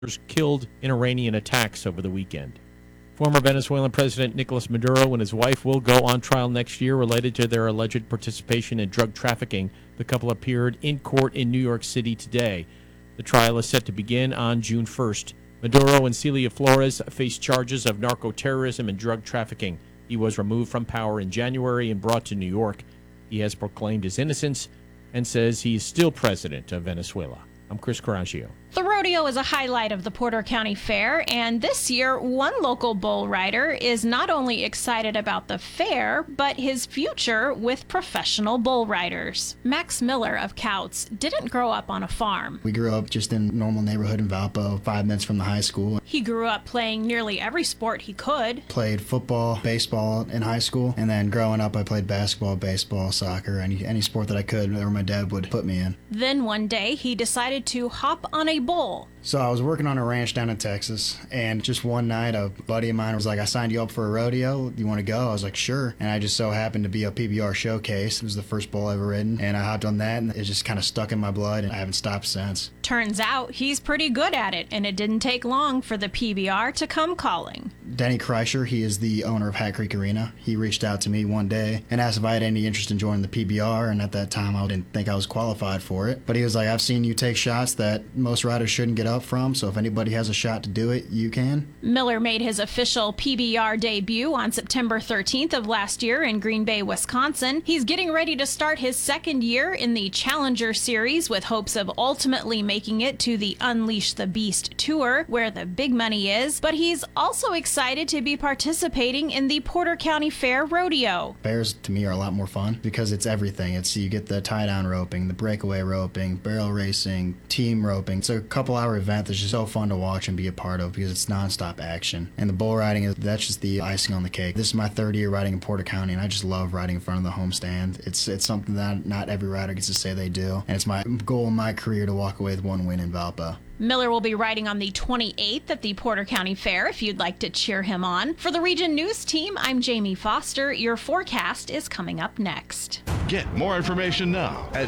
killed in Iranian attacks over the weekend. Former Venezuelan President Nicolas Maduro and his wife will go on trial next year related to their alleged participation in drug trafficking. The couple appeared in court in New York City today. The trial is set to begin on June 1st. Maduro and Celia Flores face charges of narco-terrorism and drug trafficking. He was removed from power in January and brought to New York. He has proclaimed his innocence and says he is still president of Venezuela. I'm Chris Coraggio. The rodeo is a highlight of the Porter County Fair, and this year, one local bull rider is not only excited about the fair, but his future with professional bull riders. Max Miller of Couts didn't grow up on a farm. We grew up just in a normal neighborhood in Valpo, 5 minutes from the high school. He grew up playing nearly every sport he could. Played football, baseball in high school, and then growing up I played basketball, baseball, soccer, any sport that I could or my dad would put me in. Then one day he decided to hop on a bull. So I was working on a ranch down in Texas, and just one night a buddy of mine was like, I signed you up for a rodeo, you want to go? I was like, sure. And I just so happened to be a PBR showcase. It was the first bull I ever ridden, and I hopped on that, and it just kind of stuck in my blood, and I haven't stopped since. Turns out he's pretty good at it, and it didn't take long for the PBR to come calling. Denny Kreischer, he is the owner of Hat Creek Arena. He reached out to me one day and asked if I had any interest in joining the PBR, and at that time I didn't think I was qualified for it. But he was like, I've seen you take shots that most riders shouldn't get up from, so if anybody has a shot to do it, you can. Miller made his official PBR debut on September 13th of last year in Green Bay, Wisconsin. He's getting ready to start his second year in the Challenger Series with hopes of ultimately making it to the Unleash the Beast Tour, where the big money is, but he's also excited to be participating in the Porter County Fair Rodeo. Fairs to me are a lot more fun because it's everything. You get the tie-down roping, the breakaway roping, barrel racing, team roping. It's a couple-hour event that's just so fun to watch and be a part of because it's non-stop action. And the bull riding, that's just the icing on the cake. This is my third year riding in Porter County, and I just love riding in front of the homestand. It's something that not every rider gets to say they do, and it's my goal in my career to walk away with one win in Valpo. Miller will be riding on the 28th at the Porter County Fair if you'd like to cheer him on. For the Region News Team, I'm Jamie Foster. Your forecast is coming up next. Get more information now at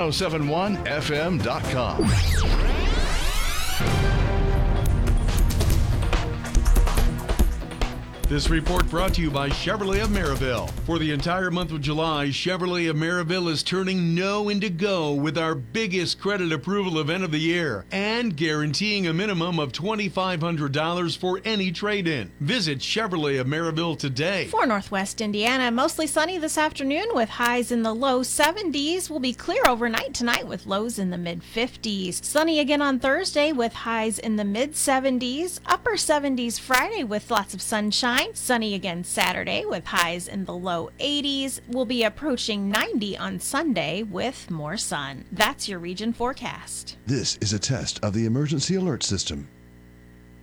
z1071fm.com. This report brought to you by Chevrolet of Maryville. For the entire month of July, Chevrolet of Maryville is turning no into go with our biggest credit approval event of the year and guaranteeing a minimum of $2,500 for any trade-in. Visit Chevrolet of Maryville today. For Northwest Indiana, mostly sunny this afternoon with highs in the low 70s. Will be clear overnight tonight with lows in the mid-50s. Sunny again on Thursday with highs in the mid-70s. Upper 70s Friday with lots of sunshine. Sunny again Saturday with highs in the low 80s. We'll be approaching 90 on Sunday with more sun. That's your region forecast. This is a test of the emergency alert system.